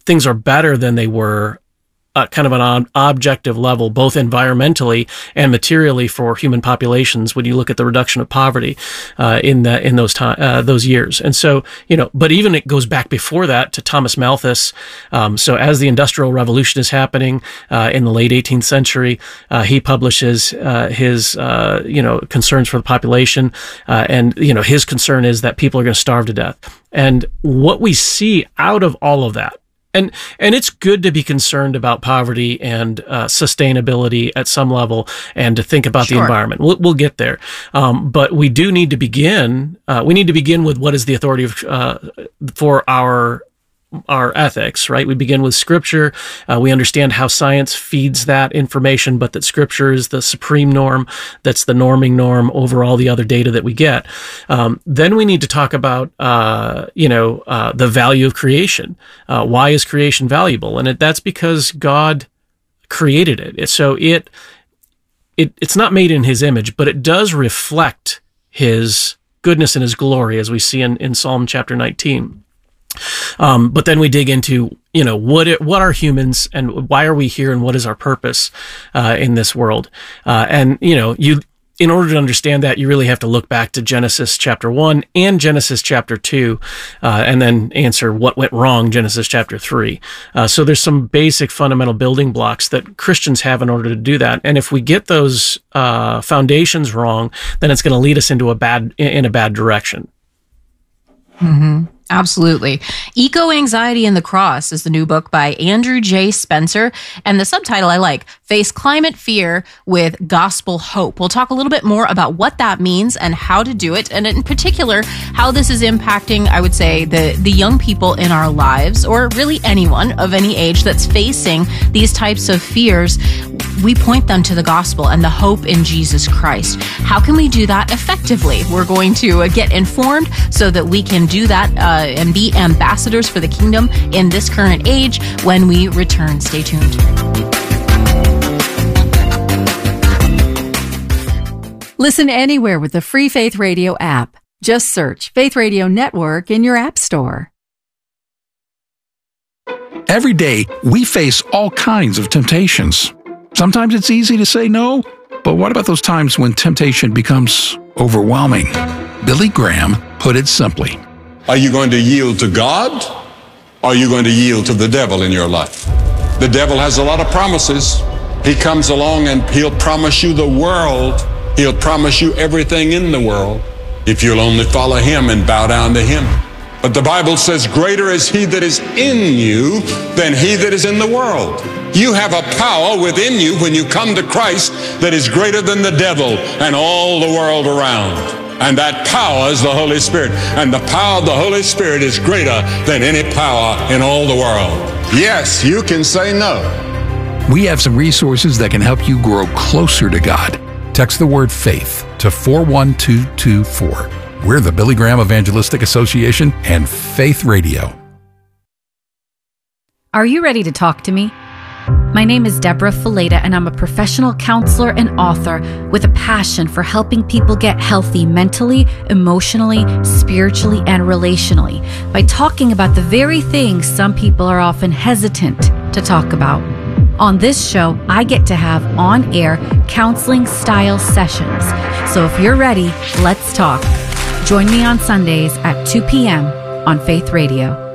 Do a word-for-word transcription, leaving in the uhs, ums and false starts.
things are better than they were Uh, kind of an ob- objective level, both environmentally and materially for human populations. When you look at the reduction of poverty uh, in that in those time uh, those years, and so you know, but even it goes back before that to Thomas Malthus. Um, so as the Industrial Revolution is happening uh, in the late eighteenth century, uh, he publishes uh, his uh, you know concerns for the population, uh, and you know his concern is that people are going to starve to death. And what we see out of all of that. And and it's good to be concerned about poverty and uh, sustainability at some level, and to think about Sure. the environment. We'll, we'll get there, um, but we do need to begin. Uh, we need to begin with what is the authority of, uh, for our our ethics, right? We begin with Scripture. Uh, we understand how science feeds that information, but that Scripture is the supreme norm. That's the norming norm over all the other data that we get. Um, then we need to talk about, uh, you know, uh, the value of creation. Uh, why is creation valuable? And it, that's because God created it. So it, it, it's not made in His image, but it does reflect His goodness and His glory, as we see in, in Psalm chapter nineteen. Um, but then we dig into, you know, what it, what are humans, and why are we here, and what is our purpose uh, in this world? Uh, and you know, you in order to understand that, you really have to look back to Genesis chapter one and Genesis chapter two, uh, and then answer what went wrong, Genesis chapter three. Uh, so there's some basic fundamental building blocks that Christians have in order to do that. And if we get those uh, foundations wrong, then it's going to lead us into a bad in a bad direction. Mm-hmm. Absolutely. Eco-Anxiety and the Cross is the new book by Andrew J. Spencer. And the subtitle I like, Face Climate Fear with Gospel Hope. We'll talk a little bit more about what that means and how to do it. And in particular, how this is impacting, I would say, the, the young people in our lives, or really anyone of any age that's facing these types of fears. We point them to the gospel and the hope in Jesus Christ. How can we do that effectively? We're going to uh, get informed so that we can do that uh, and be ambassadors for the kingdom in this current age when we return. Stay tuned. Listen anywhere with the free Faith Radio app. Just search Faith Radio Network in your app store. Every day, we face all kinds of temptations. Sometimes it's easy to say no, but what about those times when temptation becomes overwhelming? Billy Graham put it simply. Are you going to yield to God, or are you going to yield to the devil in your life? The devil has a lot of promises. He comes along and he'll promise you the world. He'll promise you everything in the world if you'll only follow him and bow down to him. But the Bible says, greater is he that is in you than he that is in the world. You have a power within you when you come to Christ that is greater than the devil and all the world around. And that power is the Holy Spirit. And the power of the Holy Spirit is greater than any power in all the world. Yes, you can say no. We have some resources that can help you grow closer to God. Text the word faith to four one two two four. We're the Billy Graham Evangelistic Association and Faith Radio. Are you ready to talk to me? My name is Deborah Fileta, and I'm a professional counselor and author with a passion for helping people get healthy mentally, emotionally, spiritually, and relationally by talking about the very things some people are often hesitant to talk about. On this show, I get to have on-air counseling-style sessions. So if you're ready, let's talk. Join me on Sundays at two p.m. on Faith Radio.